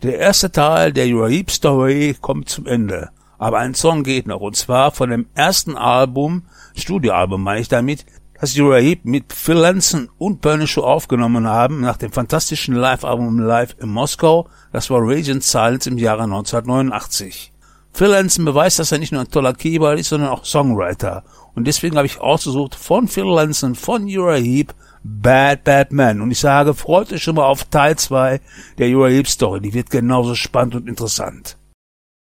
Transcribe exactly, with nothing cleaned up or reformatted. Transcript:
Der erste Teil der Uriah Heep Story kommt zum Ende. Aber ein Song geht noch, und zwar von dem ersten Album, Studioalbum meine ich damit, das Uriah Heep mit Phil Lanson und Bernie Shaw aufgenommen haben, nach dem fantastischen Live-Album Live in Moskau. Das war Radiant Silence im Jahre neunzehnhundertneunundachtzig. Phil Lanson beweist, dass er nicht nur ein toller Keyboard ist, sondern auch Songwriter. Und deswegen habe ich ausgesucht von Phil Lanson, von Uriah Heep, Bad Bad Man. Und ich sage, freut euch schon mal auf Teil zwei der Uriah Heep Story. Die wird genauso spannend und interessant.